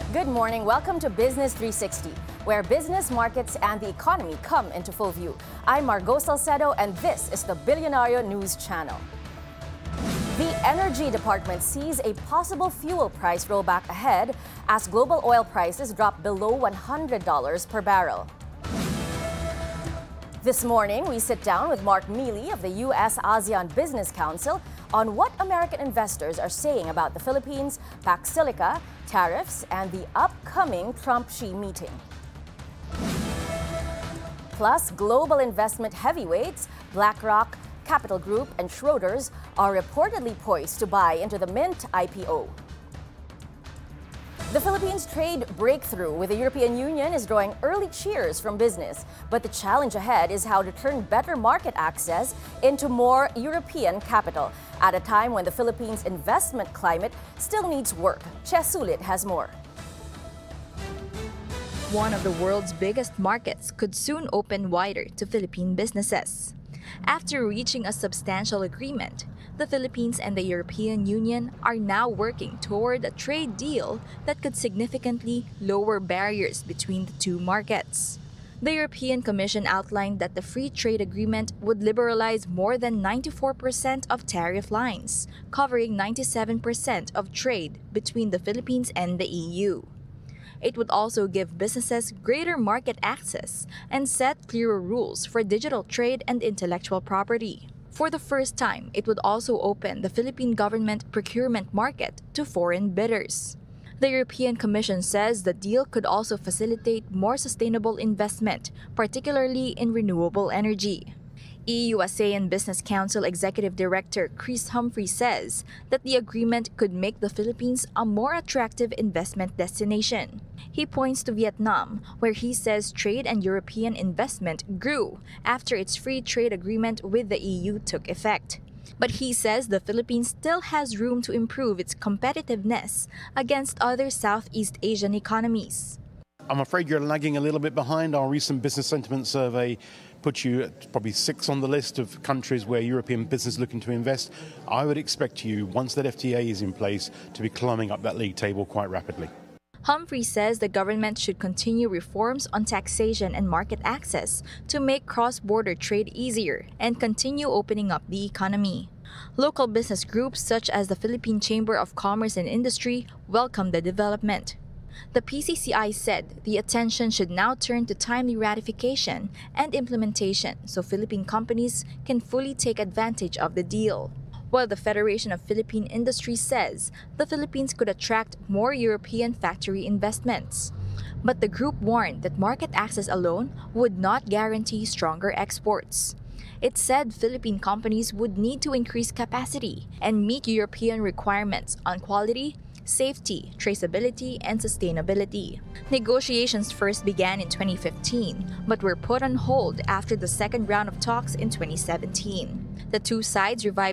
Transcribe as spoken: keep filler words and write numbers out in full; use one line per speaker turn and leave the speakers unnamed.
Good morning. Welcome to Business three sixty, where business, markets, and the economy come into full view. I'm Margot Salcedo, and this is the Billionario News Channel. The Energy Department sees a possible fuel price rollback ahead as global oil prices drop below one hundred dollars per barrel. This morning, we sit down with Mark Mealy of the U S ASEAN Business Council on what American investors are saying about the Philippines, Pax Silica, tariffs, and the upcoming Trump-Xi meeting. Plus, global investment heavyweights BlackRock, Capital Group, and Schroders are reportedly poised to buy into the Mint I P O. The Philippines trade breakthrough with the European Union is drawing early cheers from business, but the challenge ahead is how to turn better market access into more European capital at a time when the Philippines' investment climate still needs work. Che Sulit has more.
One of the world's biggest markets could soon open wider to Philippine businesses. After reaching a substantial agreement, the Philippines and the European Union are now working toward a trade deal that could significantly lower barriers between the two markets. The European Commission outlined that the free trade agreement would liberalize more than ninety-four percent of tariff lines, covering ninety-seven percent of trade between the Philippines and the E U. It would also give businesses greater market access and set clearer rules for digital trade and intellectual property. For the first time, it would also open the Philippine government procurement market to foreign bidders. The European Commission says the deal could also facilitate more sustainable investment, particularly in renewable energy. E U-ASEAN Business Council Executive Director Chris Humphrey says that the agreement could make the Philippines a more attractive investment destination. He points to Vietnam, where he says trade and European investment grew after its free trade agreement with the E U took effect. But he says the Philippines still has room to improve its competitiveness against other Southeast Asian economies.
I'm afraid you're lagging a little bit behind. Our recent business sentiment survey puts you at probably six on the list of countries where European business is looking to invest. I would expect you, once that F T A is in place, to be climbing up that league table quite rapidly.
Humphrey says the government should continue reforms on taxation and market access to make cross-border trade easier and continue opening up the economy. Local business groups such as the Philippine Chamber of Commerce and Industry welcome the development. The P C C I said the attention should now turn to timely ratification and implementation so Philippine companies can fully take advantage of the deal. While the Federation of Philippine Industry says the Philippines could attract more European factory investments. But the group warned that market access alone would not guarantee stronger exports. It said Philippine companies would need to increase capacity and meet European requirements on quality, safety, traceability, and sustainability. Negotiations first began in twenty fifteen, but were put on hold after the second round of talks in twenty seventeen. The two sides revived